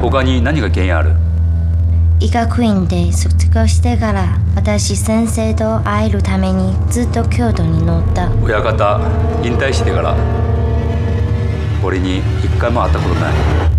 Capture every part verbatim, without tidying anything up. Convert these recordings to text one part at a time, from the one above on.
他に何か原因ある？ 医学院で卒業してから私先生と会えるためにずっと京都に乗った。 親方引退してから俺に一回も会ったことない。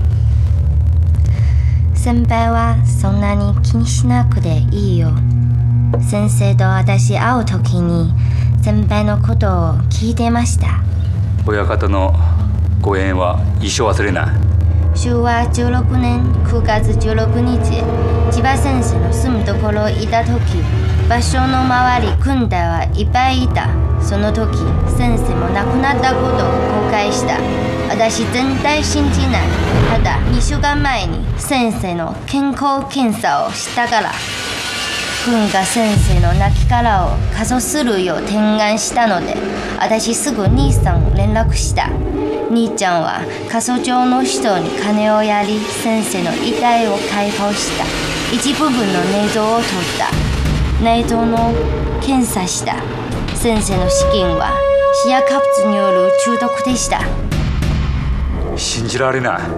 先輩はそんなに気にしなくていいよ。先生と私会う時に先輩のことを聞いてました。 親方のご縁は一生忘れない。 昭和じゅうろくねんくがつじゅうろくにち、千葉先生の住むところいた時、場所の周り軍隊はいっぱいいた。その時先生も亡くなったことを後悔した。私全体信じない。ただにしゅうかんまえに先生の健康検査をしたから。軍が先生の亡骸を火葬するよう提案したので、私すぐ兄さん連絡した。兄ちゃんは火葬場の人に金をやり、先生の遺体を解剖した。一部分の内臓を取った。内臓の検査した。先生の死因はシアカプツによる中毒でした。 信じられない。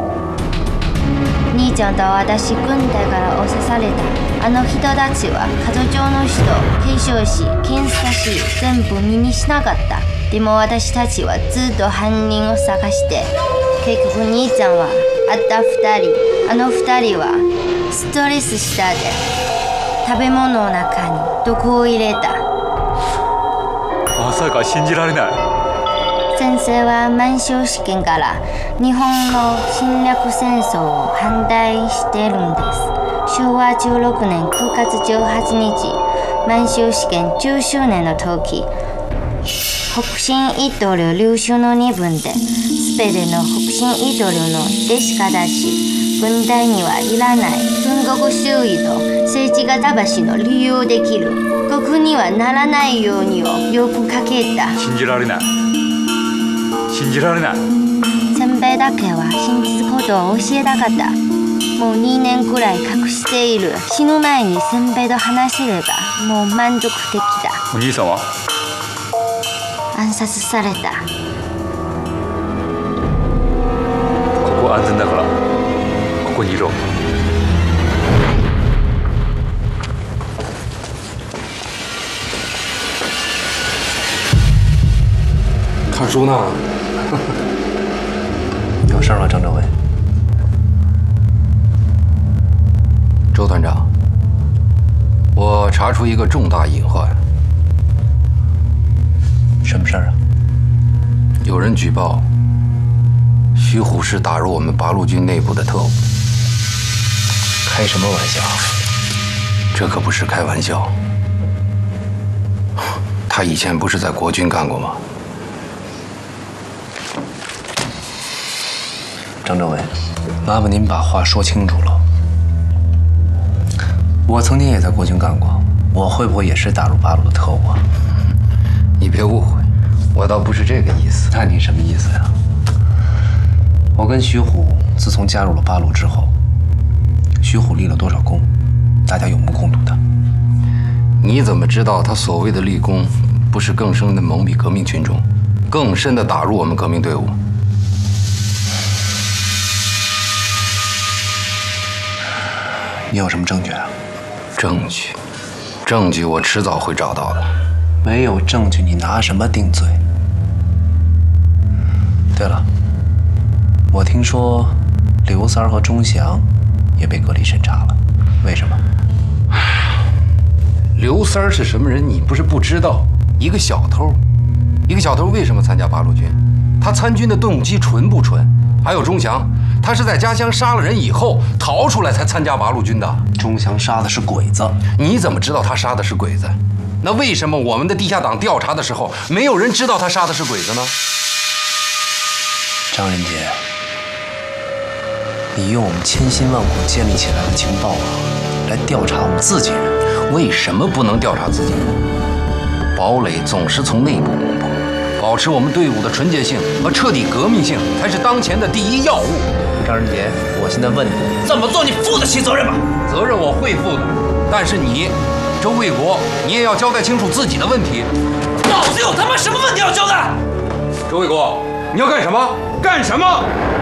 兄ちゃんと私軍隊から押さされた。あの人たちは火葬場の人継承し検査し全部耳しなかった。でも私たちはずっと犯人を探して、結局兄ちゃんはあったふたり、あのふたりはストレスしたで食べ物の中に毒を入れた。 まさか信じられない。 先生は満州事件から日本の侵略戦争を反対しているんです。しょうわじゅうろくねんくがつじゅうはちにち、満州事件じゅっしゅうねんの時、北進一刀流流州の二分でスペデの北進一刀流の弟子が出し、軍隊にはいらない軍国主義と政治が正しの利用できる国にはならないようにをよくかけた。 信じられない。信じられない。 先輩だけは真実ことを教えたかった。もうにねんくらい隠している。死ぬ前に先輩と話せればもう満足的だ。 お兄さんは暗殺された。 ここ安全だからここにいろ。 看书呢？ 有事吗，张政委？ 周团长，我查出一个重大隐患。 什么事儿啊？ 有人举报，徐虎是打入我们八路军内部的特务。 开什么玩笑？ 这可不是开玩笑。他以前不是在国军干过吗？ 张政委，麻烦您把话说清楚了。我曾经也在国军干过，我会不会也是打入八路的特务啊？ 你别误会，我倒不是这个意思。 那你什么意思呀？我跟徐虎自从加入了八路之后，徐虎立了多少功，大家有目共睹的。 你怎么知道他所谓的立功，不是更深的蒙蔽革命群众，更深的打入我们革命队伍？ 你有什么证据啊？ 证据，证据我迟早会找到的。 没有证据，你拿什么定罪？对了，我听说刘三儿和钟祥也被隔离审查了，为什么？ 刘三儿是什么人？你不是不知道？一个小偷，一个小偷为什么参加八路军？他参军的动机纯不纯？还有钟祥，他是在家乡杀了人以后逃出来才参加八路军的。 钟祥杀的是鬼子， 你怎么知道他杀的是鬼子？那为什么我们的地下党调查的时候，没有人知道他杀的是鬼子呢？ 张仁杰，你用我们千辛万苦建立起来的情报网来调查我们自己人， 为什么不能调查自己人？堡垒总是从内部攻破，保持我们队伍的纯洁性和彻底革命性才是当前的第一要务。 张仁杰，我现在问你， 这么做你负得起责任吗？ 责任我会负的，但是你，周卫国，你也要交代清楚自己的问题。 老子有他妈什么问题要交代？ 周卫国，你要干什么？干什么？